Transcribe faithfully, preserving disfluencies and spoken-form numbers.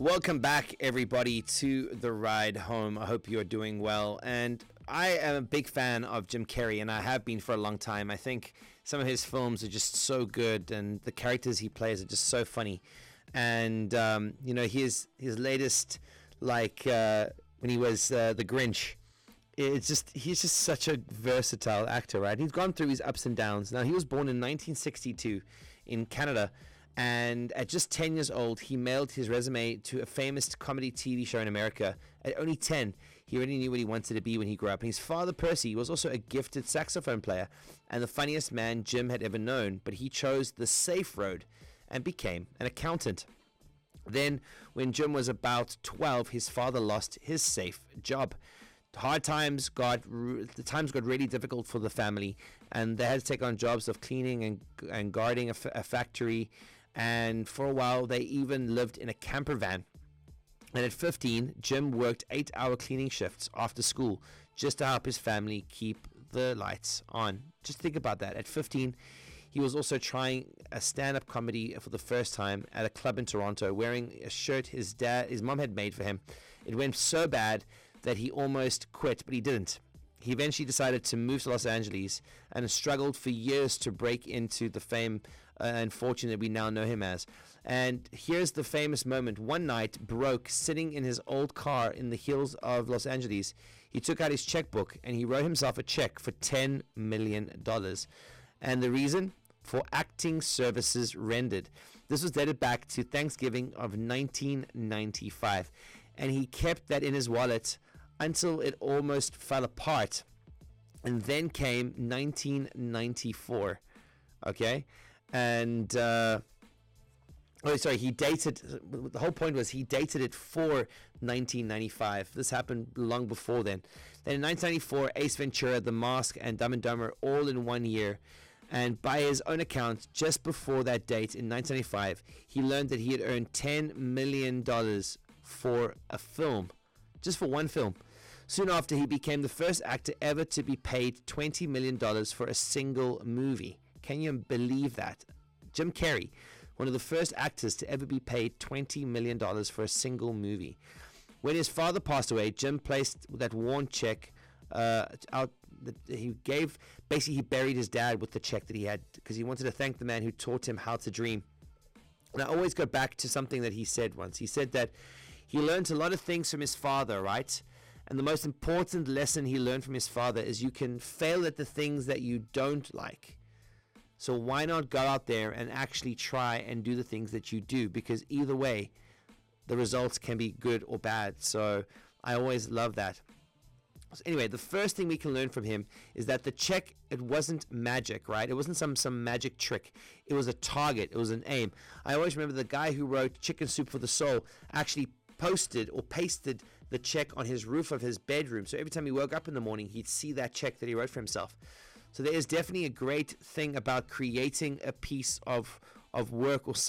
Welcome back, everybody, to The Ride Home. I hope you're doing well. And I am a big fan of Jim Carrey, and I have been for a long time. I think some of his films are just so good, and the characters he plays are just so funny. And, um, you know, his, his latest, like, uh, when he was uh, the Grinch, it's just, he's just such a versatile actor, right? He's gone through his ups and downs. Now, he was born in nineteen sixty-two in Canada. And at just ten years old, he mailed his resume to a famous comedy T V show in America. At only ten, he already knew what he wanted to be when he grew up. And his father, Percy, was also a gifted saxophone player and the funniest man Jim had ever known. But he chose the safe road and became an accountant. Then, when Jim was about twelve, his father lost his safe job. Hard times got the times got really difficult for the family, and they had to take on jobs of cleaning and and guarding a, f- a factory. And for a while, they even lived in a camper van. And at fifteen, Jim worked eight-hour cleaning shifts after school just to help his family keep the lights on. Just think about that. At fifteen, he was also trying a stand-up comedy for the first time at a club in Toronto, wearing a shirt his dad, his mom had made for him. It went so bad that he almost quit, but he didn't. He eventually decided to move to Los Angeles and struggled for years to break into the fame uh, and fortune that we now know him as. And here's the famous moment. One night, broke, sitting in his old car in the hills of Los Angeles, he took out his checkbook and he wrote himself a check for ten million dollars. And the reason? For acting services rendered. This was dated back to Thanksgiving of nineteen ninety-five. And he kept that in his wallet until it almost fell apart. And then came nineteen ninety-four. Okay? And, uh, oh, sorry, he dated, the whole point was he dated it for nineteen ninety-five. This happened long before then. Then in nineteen ninety-four, Ace Ventura, The Mask, and Dumb and Dumber all in one year. And by his own account, just before that date in nineteen ninety-five, he learned that he had earned ten million dollars for a film, just for one film. Soon after, he became the first actor ever to be paid twenty million dollars for a single movie. Can you believe that? Jim Carrey, one of the first actors to ever be paid twenty million dollars for a single movie. When his father passed away, Jim placed that worn check uh, out. That he gave, basically he buried his dad with the check that he had because he wanted to thank the man who taught him how to dream. And I always go back to something that he said once. He said that he learned a lot of things from his father, right? And the most important lesson he learned from his father is you can fail at the things that you don't like. So why not go out there and actually try and do the things that you do? Because either way, the results can be good or bad. So I always love that. So anyway, the first thing we can learn from him is that the check, it wasn't magic, right? It wasn't some, some magic trick. It was a target. It was an aim. I always remember the guy who wrote Chicken Soup for the Soul actually posted or pasted the check on his roof of his bedroom. So every time he woke up in the morning, he'd see that check that he wrote for himself. So there is definitely a great thing about creating a piece of, of work or